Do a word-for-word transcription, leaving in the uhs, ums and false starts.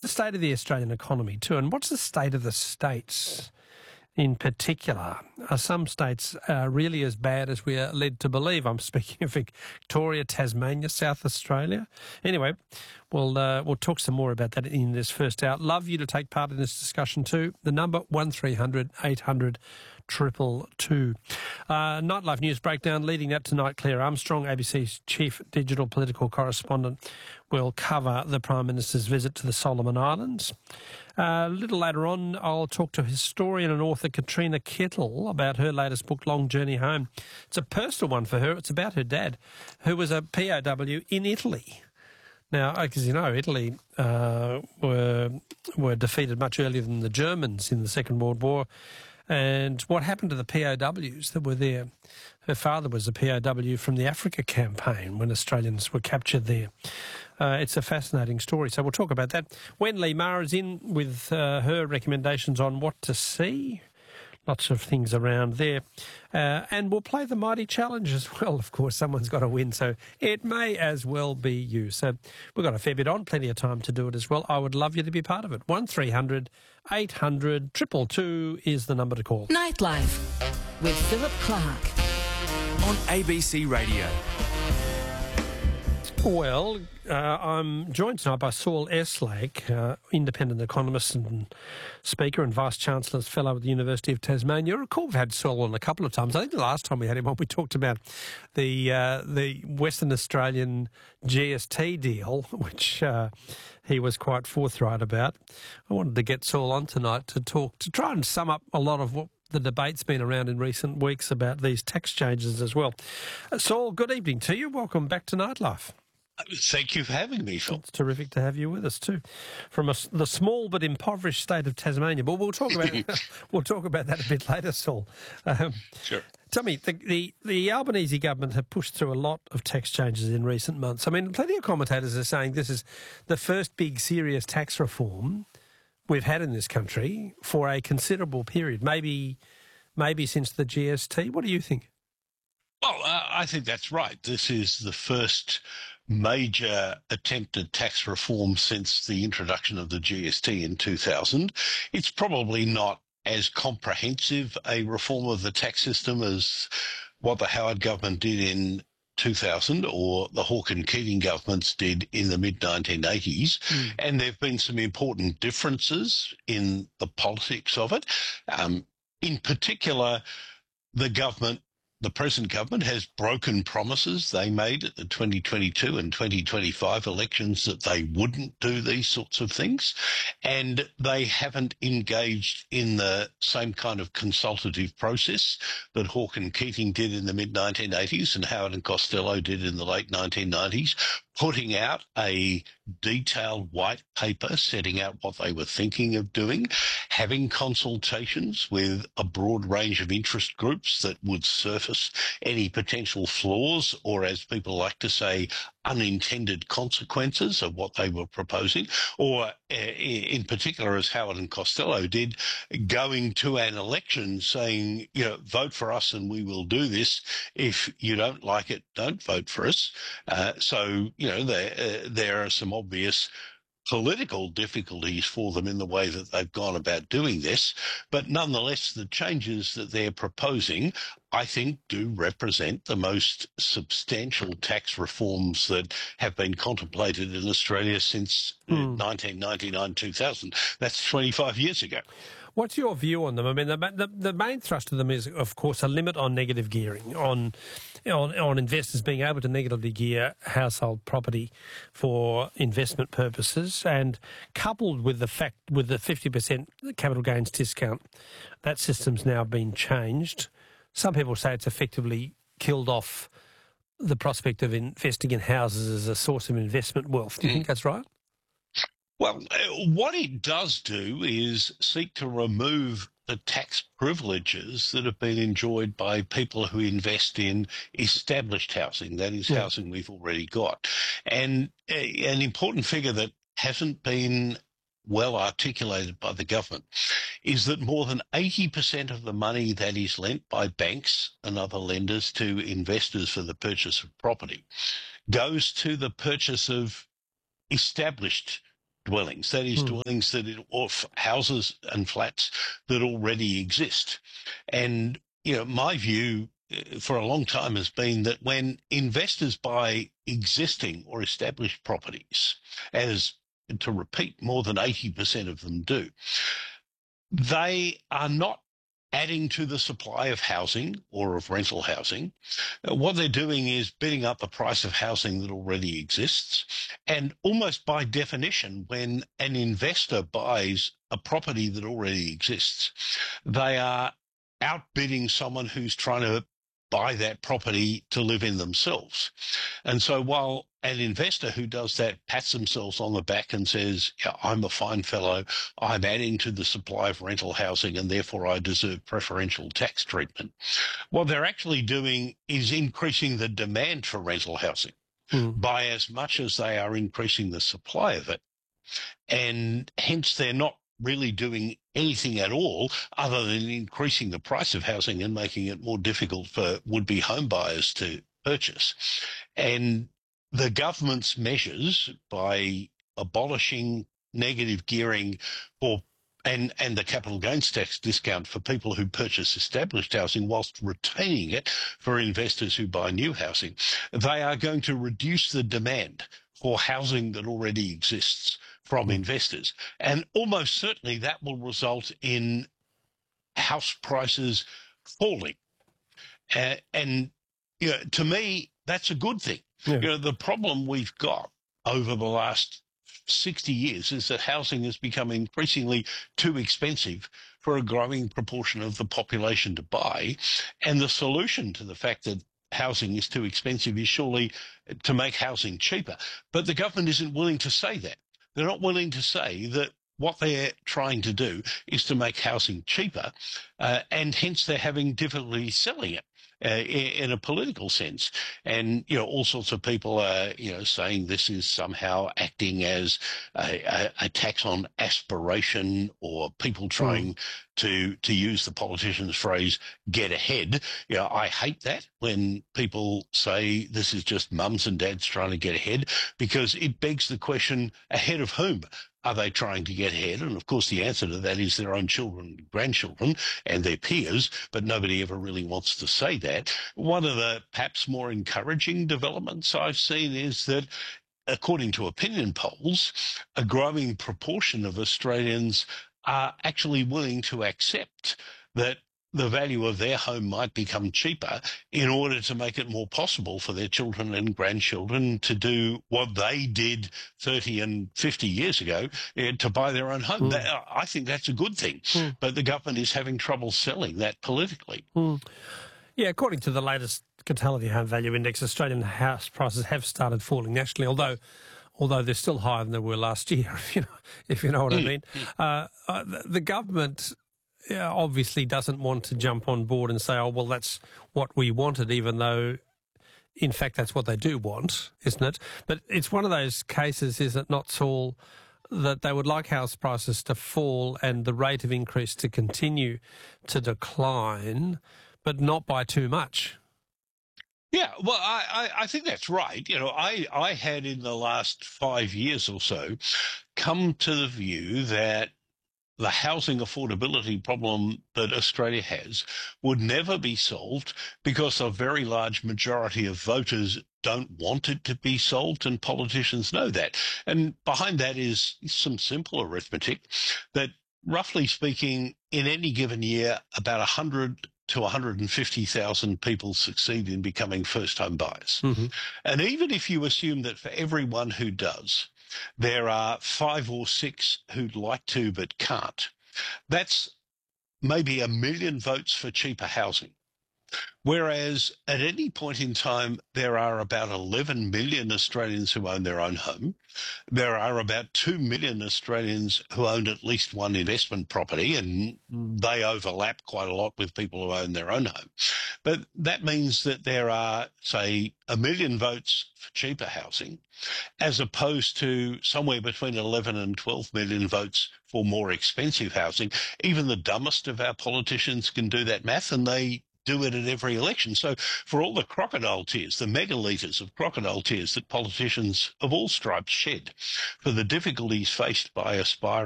state of the Australian economy too, and what's the state of the states in particular? Are some states uh, really as bad as we are led to believe? I'm speaking of Victoria, Tasmania, South Australia. Anyway, we'll uh, we'll talk some more about that in this first hour. Love you to take part in this discussion too. The number one three hundred eight hundred triple two. Uh, Nightlife News Breakdown. Leading that tonight, Claire Armstrong, A B C's chief digital political correspondent, will cover the Prime Minister's visit to the Solomon Islands. Uh, a little later on, I'll talk to historian and author Katrina Kettle about her latest book, Long Journey Home. It's a personal one for her. It's about her dad, who was a P O W in Italy. Now, as you know, Italy uh, were were defeated much earlier than the Germans in the Second World War. And what happened to the P O Ws that were there? Her father was a P O W from the Africa campaign when Australians were captured there. Uh, it's a fascinating story, so we'll talk about that. Wen Lee Ma is in with uh, her recommendations on what to see. Lots of things around there. Uh, and we'll play the Mighty Challenge as well. Of course, someone's got to win, so it may as well be you. So we've got a fair bit on, plenty of time to do it as well. I would love you to be part of it. one three hundred eight hundred two two two is the number to call. Nightlife with Philip Clark on A B C Radio. Well, uh, I'm joined tonight by Saul Eslake, uh, independent economist and speaker and Vice-Chancellor's Fellow at the University of Tasmania. I recall we've had Saul on a couple of times. I think the last time we had him on, we talked about the uh, the Western Australian G S T deal, which uh, he was quite forthright about. I wanted to get Saul on tonight to talk, to try and sum up a lot of what the debate's been around in recent weeks about these tax changes as well. Uh, Saul, good evening to you. Welcome back to Nightlife. Thank you for having me, Phil. It's terrific to have you with us too, from a, the small but impoverished state of Tasmania. But we'll talk about we'll talk about that a bit later, Saul. Um, sure. Tell me, the, the the Albanese government have pushed through a lot of tax changes in recent months. I mean, plenty of commentators are saying this is the first big serious tax reform we've had in this country for a considerable period, maybe maybe since the G S T. What do you think? Well, uh, I think that's right. This is the first major attempted tax reform since the introduction of the G S T in two thousand. It's probably not as comprehensive a reform of the tax system as what the Howard government did in two thousand or the Hawke and Keating governments did in the mid nineteen eighties. Mm. And there have been some important differences in the politics of it. Um, in particular, the government The present government has broken promises they made at the twenty twenty-two and twenty twenty-five elections that they wouldn't do these sorts of things, and they haven't engaged in the same kind of consultative process that Hawke and Keating did in the mid nineteen eighties and Howard and Costello did in the late nineteen nineties, putting out a detailed white paper setting out what they were thinking of doing, having consultations with a broad range of interest groups that would surface any potential flaws or, as people like to say, unintended consequences of what they were proposing, or uh, in particular, as Howard and Costello did, going to an election saying, you know, vote for us and we will do this. If you don't like it, don't vote for us. Uh, so, you know, there, uh, there are some obvious political difficulties for them in the way that they've gone about doing this. But nonetheless, the changes that they're proposing, I think, do represent the most substantial tax reforms that have been contemplated in Australia since mm. nineteen ninety-nine two thousand. That's twenty-five years ago. What's your view on them? I mean, the, the, the main thrust of them is, of course, a limit on negative gearing, on, on on investors being able to negatively gear household property for investment purposes, and coupled with the fact with the fifty percent capital gains discount, that system's now been changed. Some people say it's effectively killed off the prospect of investing in houses as a source of investment wealth. Do you mm. think that's right? Well, what it does do is seek to remove the tax privileges that have been enjoyed by people who invest in established housing, that is, yeah. housing we've already got. And a, an important figure that hasn't been well articulated by the government is that more than eighty percent of the money that is lent by banks and other lenders to investors for the purchase of property goes to the purchase of established dwellings. That is Hmm. dwellings that it, or f- houses and flats that already exist. And, you know, my view uh, for a long time has been that when investors buy existing or established properties, as to repeat, more than eighty percent of them do, they are not adding to the supply of housing or of rental housing. Uh, What they're doing is bidding up the price of housing that already exists. And almost by definition, when an investor buys a property that already exists, they are outbidding someone who's trying to buy that property to live in themselves. And so while an investor who does that pats themselves on the back and says, yeah, I'm a fine fellow, I'm adding to the supply of rental housing and therefore I deserve preferential tax treatment, what they're actually doing is increasing the demand for rental housing Hmm. by as much as they are increasing the supply of it. And hence they're not really doing anything at all other than increasing the price of housing and making it more difficult for would-be home buyers to purchase. And the government's measures by abolishing negative gearing for and, and the capital gains tax discount for people who purchase established housing whilst retaining it for investors who buy new housing, they are going to reduce the demand for housing that already exists from Mm. investors. And almost certainly that will result in house prices falling. Uh, and you know, to me, that's a good thing. Yeah. You know, the problem we've got over the last sixty years is that housing has become increasingly too expensive for a growing proportion of the population to buy. And the solution to the fact that housing is too expensive is surely to make housing cheaper. But the government isn't willing to say that. They're not willing to say that what they're trying to do is to make housing cheaper, uh, and hence they're having difficulty selling it. Uh, in a political sense. And, you know, all sorts of people are, you know, saying this is somehow acting as a, a, a tax on aspiration, or people trying mm. to, to use the politician's phrase, get ahead. You know, I hate that when people say this is just mums and dads trying to get ahead, because it begs the question, ahead of whom? Are they trying to get ahead? And of course, the answer to that is their own children, grandchildren, and their peers, but nobody ever really wants to say that. One of the perhaps more encouraging developments I've seen is that, according to opinion polls, a growing proportion of Australians are actually willing to accept that the value of their home might become cheaper in order to make it more possible for their children and grandchildren to do what they did thirty and fifty years ago, uh, to buy their own home. Mm. That, I think that's a good thing, mm. but the government is having trouble selling that politically. Mm. Yeah, according to the latest Catality Home Value Index, Australian house prices have started falling nationally, although although they're still higher than they were last year, if you know, if you know what mm. I mean. Uh, uh, the, the government Yeah, obviously doesn't want to jump on board and say, oh, well, that's what we wanted, even though, in fact, that's what they do want, isn't it? But it's one of those cases, is it not, Saul, that they would like house prices to fall and the rate of increase to continue to decline, but not by too much. Yeah, well, I, I, I think that's right. You know, I, I had in the last five years or so come to the view that the housing affordability problem that Australia has would never be solved because a very large majority of voters don't want it to be solved, and politicians know that. And behind that is some simple arithmetic that, roughly speaking, in any given year, about one hundred to one hundred fifty thousand people succeed in becoming first home buyers. Mm-hmm. And even if you assume that for everyone who does, there are five or six who'd like to but can't, that's maybe a million votes for cheaper housing. Whereas at any point in time, there are about eleven million Australians who own their own home. There are about two million Australians who own at least one investment property, and they overlap quite a lot with people who own their own home. But that means that there are, say, a million votes for cheaper housing, as opposed to somewhere between eleven and twelve million votes for more expensive housing. Even the dumbest of our politicians can do that math, and they do it at every election. So for all the crocodile tears, the megalitres of crocodile tears that politicians of all stripes shed, for the difficulties faced by aspiring